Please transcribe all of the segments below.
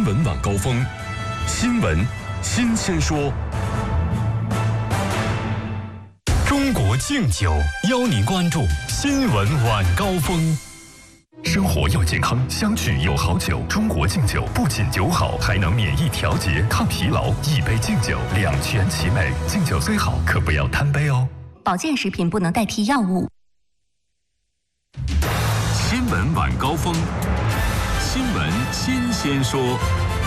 闻晚高峰，新闻新鲜说。中国敬酒邀您关注新闻晚高峰。生活要健康，相聚有好酒。中国敬酒不仅酒好，还能免疫调节、抗疲劳。一杯敬酒，两全其美。敬酒虽好，可不要贪杯哦。 保健食品不能代替药物。 新闻晚高峰，新闻新鲜说。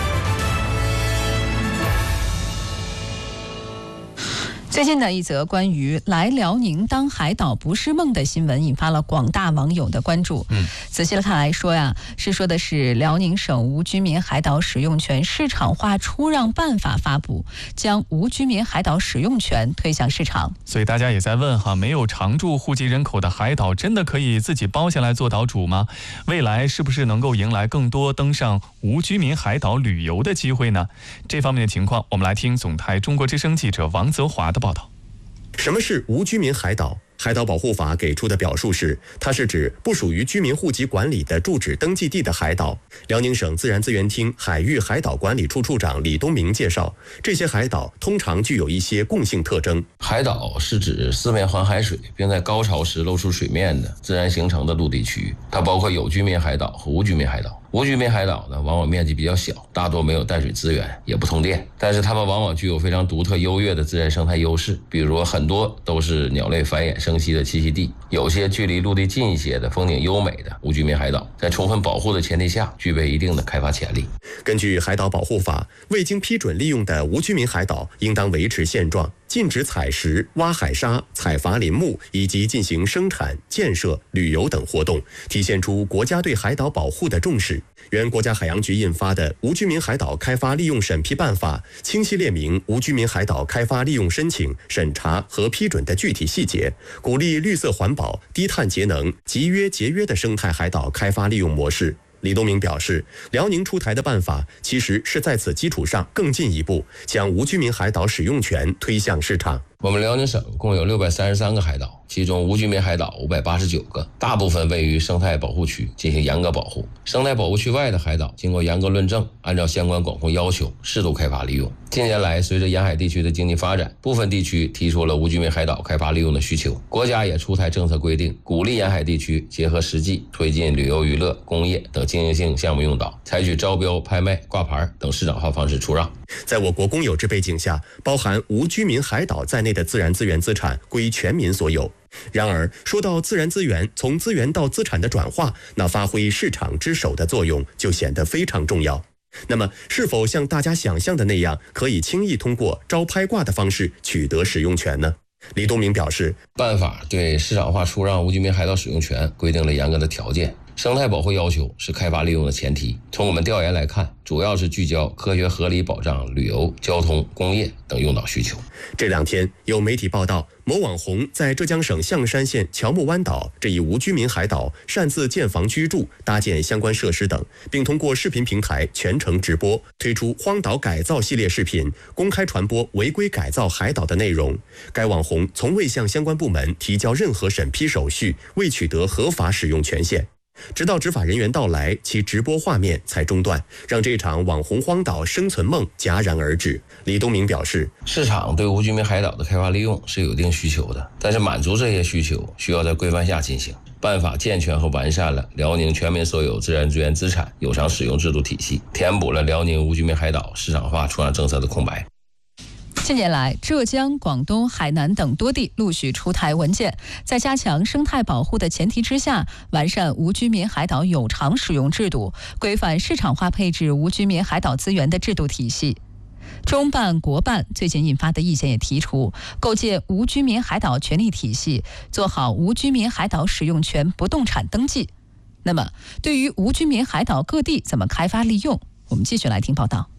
最近的一则关于来辽宁当海岛不是梦的新闻，引发了广大网友的关注。仔细的看来说呀，说的是辽宁省无居民海岛使用权市场化出让办法发布，将无居民海岛使用权推向市场。 所以大家也在问哈，没有常住户籍人口的海岛真的可以自己包下来做岛主吗？未来是不是能够迎来更多登上无居民海岛旅游的机会呢？这方面的情况，我们来听总台中国之声记者王泽华的报道。 什么是无居民海岛？海岛保护法给出的表述是，它是指不属于居民户籍管理的住址登记地的海岛。辽宁省自然资源厅海域海岛管理处处长李东明介绍，这些海岛通常具有一些共性特征。 海岛是指四面环海水，并在高潮时露出水面的自然形成的陆地区域，它包括有居民海岛和无居民海岛。无居民海岛呢，往往面积比较小，大多没有淡水资源，也不通电，但是它们往往具有非常独特优越的自然生态优势，比如很多都是鸟类繁衍生息的栖息地。有些距离陆地近一些的风景优美的无居民海岛，在充分保护的前提下，具备一定的开发潜力。 根据海岛保护法，未经批准利用的无居民海岛应当维持现状，禁止采石、挖海沙、采伐林木以及进行生产、建设、旅游等活动，体现出国家对海岛保护的重视。原国家海洋局印发的《无居民海岛开发利用审批办法》清晰列明无居民海岛开发利用申请、审查和批准的具体细节，鼓励绿色环保、低碳节能、集约节约的生态海岛开发利用模式。李东明表示，辽宁出台的办法其实是在此基础上更进一步，将无居民海岛使用权推向市场。 我们辽宁省共有633个海岛，其中无居民海岛589个，大部分位于生态保护区进行严格保护。生态保护区外的海岛经过严格论证，按照相关管控要求适度开发利用。近年来，随着沿海地区的经济发展，部分地区提出了无居民海岛开发利用的需求，国家也出台政策规定，鼓励沿海地区结合实际推进旅游娱乐、工业等经营性项目用岛，采取招标、拍卖、挂牌等市场化方式出让。 在我国公有制背景下，包含无居民海岛在内的自然资源资产归全民所有。然而，说到自然资源从资源到资产的转化，那发挥市场之首的作用就显得非常重要。那么，是否像大家想象的那样，可以轻易通过招拍挂的方式取得使用权呢？李东明表示， 办法对市场化出让无居民海岛使用权规定了严格的条件，生态保护要求是开发利用的前提。从我们调研来看，主要是聚焦科学合理保障旅游、交通、工业等用岛需求。 这两天有媒体报道，某网红在浙江省象山县乔木湾岛这一无居民海岛擅自建房居住、搭建相关设施等，并通过视频平台全程直播，推出荒岛改造系列视频，公开传播违规改造海岛的内容。该网红从未向相关部门提交任何审批手续，未取得合法使用权限。直到执法人员到来，其直播画面才中断，让这场网红荒岛生存梦戛然而止。李东明表示， 市场对无居民海岛的开发利用是有一定需求的，但是满足这些需求需要在规范下进行。办法健全和完善了辽宁全民所有自然资源资产有偿使用制度体系，填补了辽宁无居民海岛市场化出让政策的空白。 近年来，浙江、广东、海南等多地陆续出台文件，在加强生态保护的前提之下，完善无居民海岛有偿使用制度，规范市场化配置无居民海岛资源的制度体系。中办、国办最近印发的意见也提出，构建无居民海岛权利体系，做好无居民海岛使用权不动产登记。那么，对于无居民海岛各地怎么开发利用，我们继续来听报道。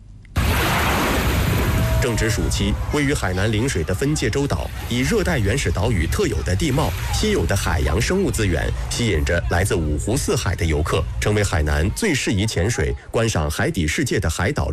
正值暑期，位于海南陵水的分界洲岛，以热带原始岛屿特有的地貌、稀有的海洋生物资源，吸引着来自五湖四海的游客，成为海南最适宜潜水、观赏海底世界的海岛之一。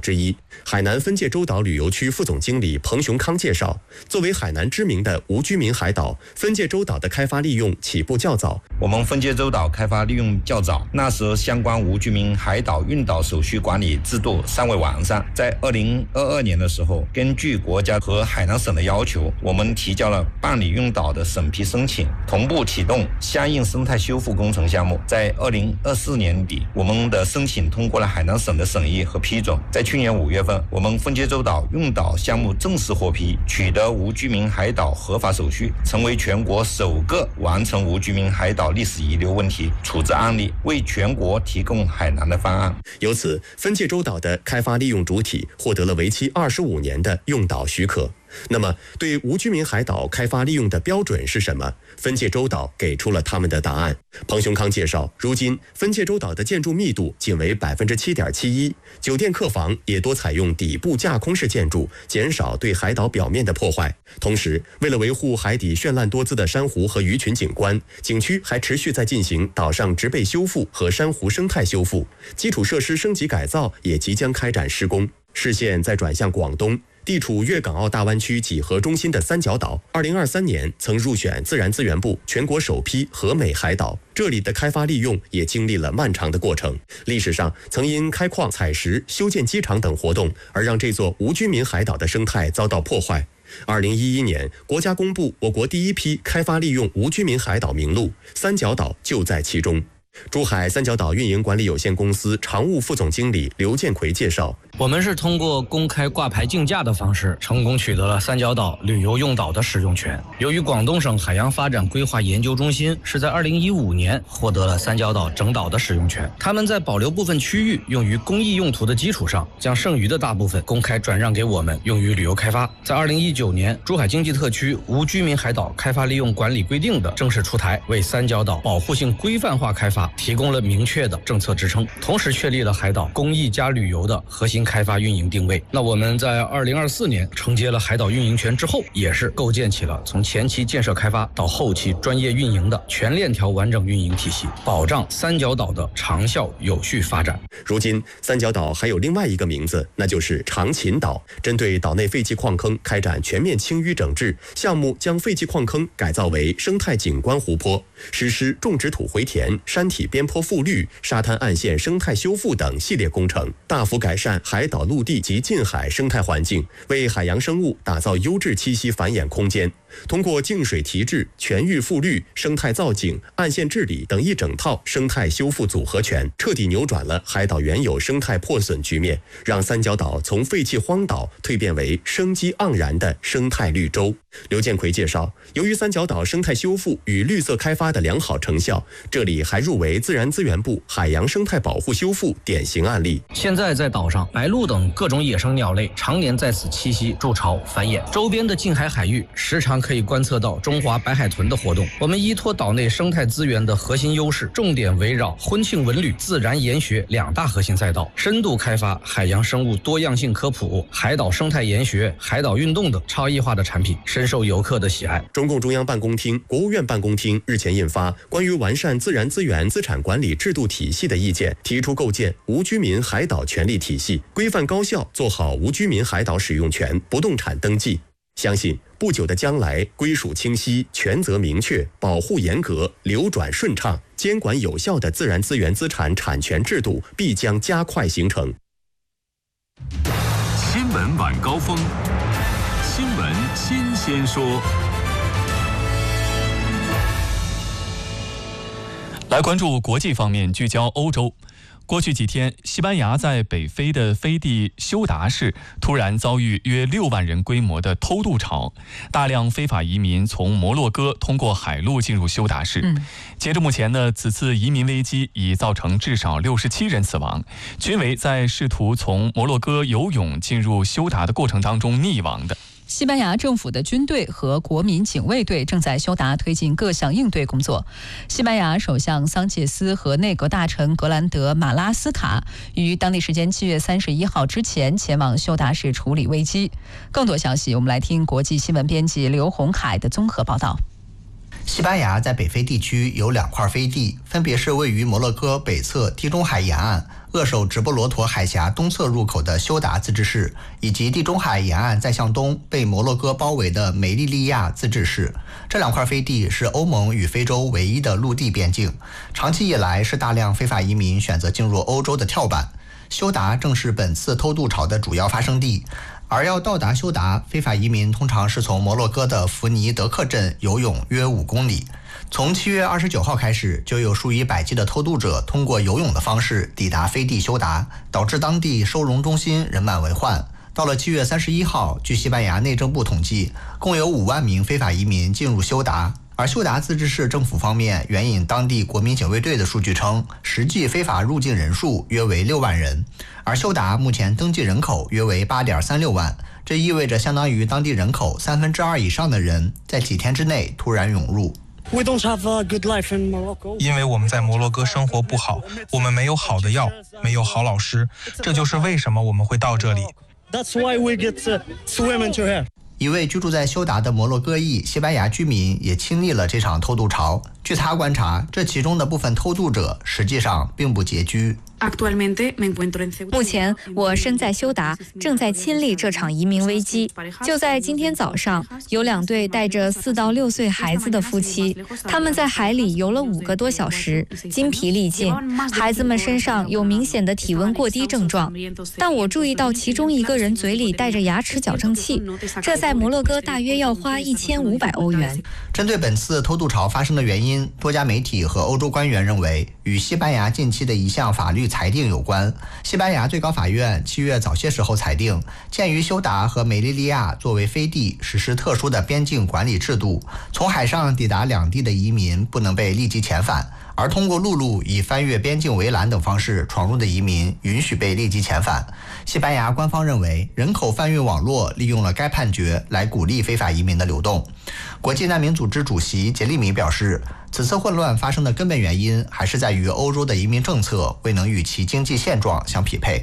海南分界洲岛旅游区副总经理彭雄康介绍，作为海南知名的无居民海岛，分界洲岛的开发利用起步较早。 我们分界洲岛开发利用较早，那时相关无居民海岛运岛手续管理制度尚未完善。在2022年的时候，根据国家和海南省的要求，我们提交了办理运岛的审批申请，同步启动相应生态修复工程项目。在2024年底，我们的申请通过了海南省的审议和批准。在去年5月份，我们分界洲岛运岛项目正式获批，取得无居民海岛合法手续，成为全国首个完成无居民海岛历史遗留问题处置案例，为全国提供海南的方案。 由此，分界洲岛的开发利用主体获得了为期25年的用岛许可。那么，对无居民海岛开发利用的标准是什么？分界洲岛给出了他们的答案。彭雄康介绍，如今分界洲岛的建筑密度仅为7.71%，酒店客房也多采用底部架空式建筑，减少对海岛表面的破坏。同时，为了维护海底绚烂多姿的珊瑚和鱼群景观，景区还持续在进行岛上植被修复和珊瑚生态修复，基础设施升级改造也即将开展施工。视线再转向广东。地处粤港澳大湾区几何中心的三角岛，2023年曾入选自然资源部全国首批和美海岛。这里的开发利用也经历了漫长的过程，历史上曾因开矿、采石、修建机场等活动而让这座无居民海岛的生态遭到破坏。2011年，国家公布我国第一批开发利用无居民海岛名录，三角岛就在其中。珠海三角岛运营管理有限公司常务副总经理刘建奎介绍， 我们是通过公开挂牌竞价的方式，成功取得了三角岛旅游用岛的使用权。由于广东省海洋发展规划研究中心是在2015年获得了三角岛整岛的使用权，他们在保留部分区域用于公益用途的基础上，将剩余的大部分公开转让给我们，用于旅游开发。在2019年，珠海经济特区无居民海岛开发利用管理规定的正式出台，为三角岛保护性规范化开发提供了明确的政策支撑，同时确立了海岛公益加旅游的核心开发运营定位。那我们在2024年承接了海岛运营权之后，也是构建起了从前期建设开发到后期专业运营的全链条完整运营体系，保障三角岛的长效有序发展。 如今，三角岛还有另外一个名字，那就是长琴岛。针对岛内废弃矿坑开展全面清淤整治项目，将废弃矿坑改造为生态景观湖泊，实施种植土回填、山体边坡复绿、沙滩岸线生态修复等系列工程，大幅改善海岛陆地及近海生态环境，为海洋生物打造优质栖息繁衍空间。通过净水提质、全域复绿、生态造景、岸线治理等一整套生态修复组合拳，彻底扭转了海岛原有生态破损局面，让三角岛从废弃荒岛蜕变为生机盎然的生态绿洲。刘建奎介绍，由于三角岛生态修复与绿色开发的良好成效，这里还入围自然资源部海洋生态保护修复典型案例。 现在在岛上，白鹭等各种野生鸟类常年在此栖息、筑巢、繁衍，周边的近海海域时常可以观测到中华白海豚的活动。我们依托岛内生态资源的核心优势，重点围绕婚庆文旅、自然研学两大核心赛道，深度开发海洋生物多样性科普、海岛生态研学、海岛运动等差异化的产品，深受游客的喜爱。 中共中央办公厅、国务院办公厅日前印发《关于完善自然资源资产管理制度体系的意见》，提出构建无居民海岛权利体系，规范高效做好无居民海岛使用权、不动产登记。相信不久的将来，归属清晰、权责明确、保护严格、流转顺畅、监管有效的自然资源资产产权制度必将加快形成。 新闻晚高峰，新闻新鲜说。 来关注国际方面，聚焦欧洲。过去几天，西班牙在北非的飞地休达市突然遭遇约6万人规模的偷渡潮，大量非法移民从摩洛哥通过海路进入休达市。截至目前呢，此次移民危机已造成至少67人死亡，均为在试图从摩洛哥游泳进入休达的过程当中溺亡的。 西班牙政府的军队和国民警卫队正在休达推进各项应对工作。西班牙首相桑切斯和内阁大臣格兰德马拉斯卡于当地时间7月31号之前前往休达市处理危机。更多消息，我们来听国际新闻编辑刘红海的综合报道。 西班牙在北非地区有2块飞地，分别是位于摩洛哥北侧地中海沿岸扼守直布罗陀海峡东侧入口的休达自治市，以及地中海沿岸再向东被摩洛哥包围的梅利利亚自治市。这2块飞地是欧盟与非洲唯一的陆地边境，长期以来是大量非法移民选择进入欧洲的跳板。休达正是本次偷渡潮的主要发生地。而要到达休达，非法移民通常是从摩洛哥的福尼德克镇游泳约5公里。从7月29号开始，就有数以百计的偷渡者通过游泳的方式抵达飞地休达，导致当地收容中心人满为患。到了7月31号，据西班牙内政部统计，共有5万名非法移民进入休达。而休达自治市政府方面援引当地国民警卫队的数据称，实际非法入境人数约为6万人，而休达目前登记人口约为8.36万，这意味着相当于当地人口2/3以上的人在几天之内突然涌入。 因为我们在摩洛哥生活不好，我们没有好的药，没有好老师，这就是为什么我们会到这里。 一位居住在休达的摩洛哥裔西班牙居民也亲历了这场偷渡潮。据他观察，这其中的部分偷渡者实际上并不拮据。 目前我身在休达，正在亲历这场移民危机。就在今天早上，有2对带着4到6岁孩子的夫妻，他们在海里游了5个多小时，精疲力尽。孩子们身上有明显的体温过低症状，但我注意到其中一个人嘴里带着牙齿矫正器，这在摩洛哥大约要花1500欧元。 针对本次偷渡潮发生的原因，多家媒体和欧洲官员认为与西班牙近期的一项法律裁定有关。西班牙最高法院7月早些时候裁定，鉴于休达和梅利利亚作为飞地实施特殊的边境管理制度，从海上抵达两地的移民不能被立即遣返，而通过陆路以翻越边境围栏等方式闯入的移民允许被立即遣返。西班牙官方认为，人口贩运网络利用了该判决来鼓励非法移民的流动。国际难民组织主席杰利米表示，此次混乱发生的根本原因还是在于欧洲的移民政策未能与其经济现状相匹配。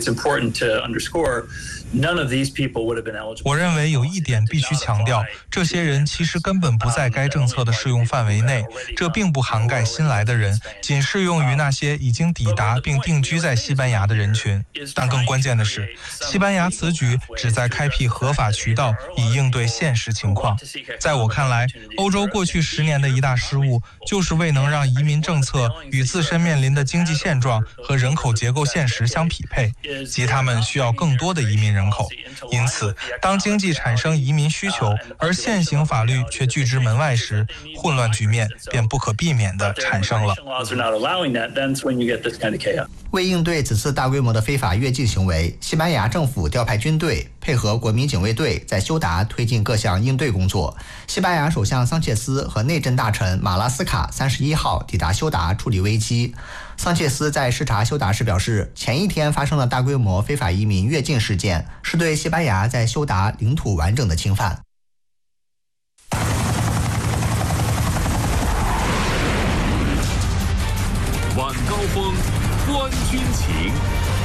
我认为有一点必须强调，这些人其实根本不在该政策的适用范围内，这并不涵盖新来的人，仅适用于那些已经抵达并定居在西班牙的人群。但更关键的是，西班牙此举旨在开辟合法渠道以应对现实情况。在我看来，欧洲过去10年的一大失误，就是未能让移民政策与自身面临的经济现状和人口结构现实相匹配，即他们需要更多的移民人口。因此，当经济产生移民需求，而现行法律却拒之门外时，混乱局面便不可避免地产生了。 为应对此次大规模的非法越境行为，西班牙政府调派军队，配合国民警卫队在休达推进各项应对工作。西班牙首相桑切斯和内政大臣马拉斯卡31号抵达休达处理危机。桑切斯在视察休达时表示，前一天发生的大规模非法移民越境事件是对西班牙在休达领土完整的侵犯。 晚高峰，观军情。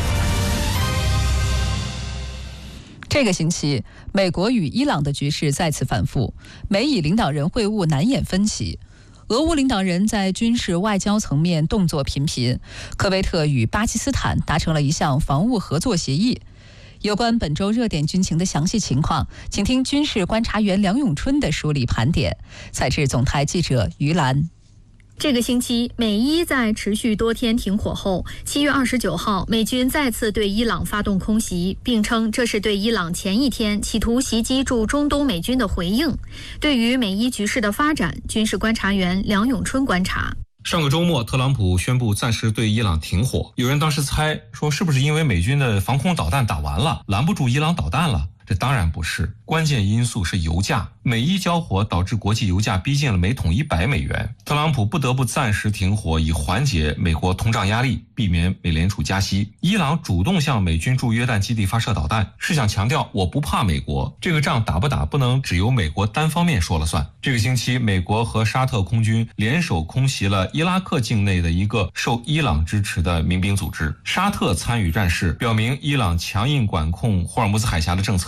这个星期，美国与伊朗的局势再次反复，美以领导人会晤难掩分歧。俄乌领导人在军事外交层面动作频频，科威特与巴基斯坦达成了一项防务合作协议。有关本周热点军情的详细情况，请听军事观察员梁永春的梳理盘点。采制总台记者于兰。 这个星期，美伊在持续多天停火后，7月29号，美军再次对伊朗发动空袭，并称这是对伊朗前一天企图袭击驻中东美军的回应。对于美伊局势的发展，军事观察员梁永春观察。 上个周末，特朗普宣布暂时对伊朗停火，有人当时猜说是不是因为美军的防空导弹打完了，拦不住伊朗导弹了？这当然不是，关键因素是油价。美伊交火导致国际油价逼近了每桶100美元，特朗普不得不暂时停火，以缓解美国通胀压力，避免美联储加息。伊朗主动向美军驻约旦基地发射导弹，是想强调我不怕美国，这个仗打不打不能只由美国单方面说了算。这个星期，美国和沙特空军联手空袭了伊拉克境内的一个受伊朗支持的民兵组织。沙特参与战事，表明伊朗强硬管控霍尔木兹海峡的政策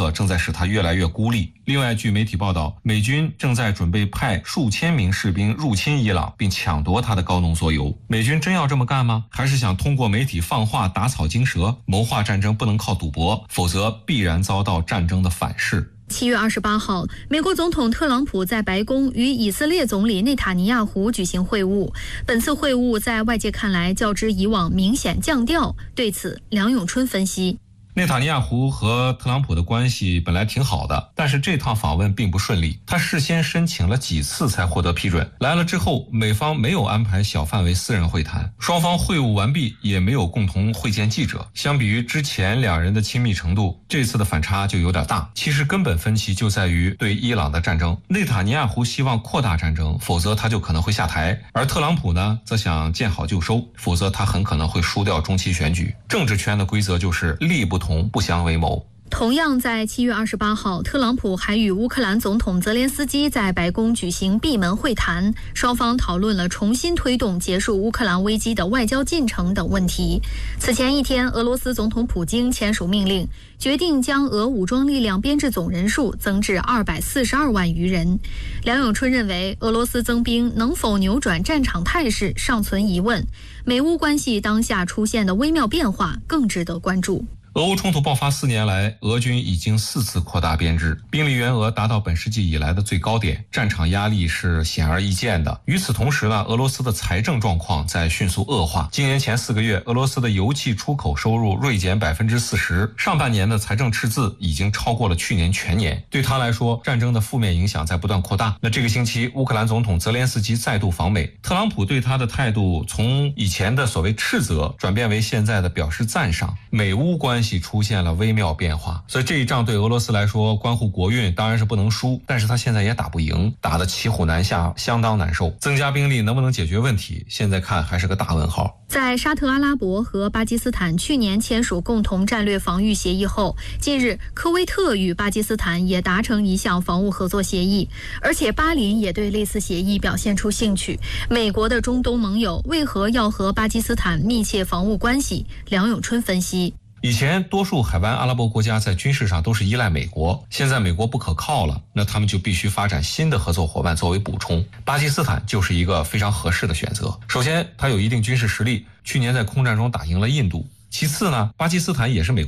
策正在使他越来越孤立。另外，据媒体报道，美军正在准备派数千名士兵入侵伊朗，并抢夺他的高浓缩铀。美军真要这么干吗？还是想通过媒体放话打草惊蛇，谋划战争不能靠赌博，否则必然遭到战争的反噬。 7月28号，美国总统特朗普在白宫与以色列总理内塔尼亚胡举行会晤。本次会晤在外界看来较之以往明显降调。对此，梁永春分析。 内塔尼亚胡和特朗普的关系本来挺好的，但是这趟访问并不顺利。他事先申请了几次才获得批准，来了之后，美方没有安排小范围私人会谈，双方会晤完毕也没有共同会见记者。相比于之前两人的亲密程度，这次的反差就有点大。其实根本分歧就在于对伊朗的战争。内塔尼亚胡希望扩大战争，否则他就可能会下台；而特朗普呢，则想见好就收，否则他很可能会输掉中期选举。政治圈的规则就是利不同不相为谋。 同样在7月28号，特朗普还与乌克兰总统泽连斯基在白宫举行闭门会谈，双方讨论了重新推动结束乌克兰危机的外交进程等问题。此前一天，俄罗斯总统普京签署命令，决定将俄武装力量编制总人数增至242万余人。梁永春认为，俄罗斯增兵能否扭转战场态势尚存疑问，美乌关系当下出现的微妙变化更值得关注。 俄乌冲突爆发4年来，俄军已经4次扩大编制，兵力员额达到本世纪以来的最高点，战场压力是显而易见的。与此同时呢，俄罗斯的财政状况在迅速恶化。今年前4个月，俄罗斯的油气出口收入锐减40%，上半年的财政赤字已经超过了去年全年。对他来说，战争的负面影响在不断扩大。那这个星期，乌克兰总统泽连斯基再度访美，特朗普对他的态度从以前的所谓斥责转变为现在的表示赞赏，美乌关系出现了微妙变化。所以这一仗对俄罗斯来说关乎国运，当然是不能输，但是他现在也打不赢，打得骑虎难下，相当难受。增加兵力能不能解决问题，现在看还是个大问号。 在沙特阿拉伯和巴基斯坦去年签署共同战略防御协议后，近日科威特与巴基斯坦也达成一项防务合作协议，而且巴林也对类似协议表现出兴趣。美国的中东盟友为何要和巴基斯坦密切防务关系？梁永春分析。 以前多数海湾阿拉伯国家在军事上都是依赖美国，现在美国不可靠了，那他们就必须发展新的合作伙伴作为补充。巴基斯坦就是一个非常合适的选择。首先，它有一定军事实力，去年在空战中打赢了印度。其次呢，巴基斯坦也是美国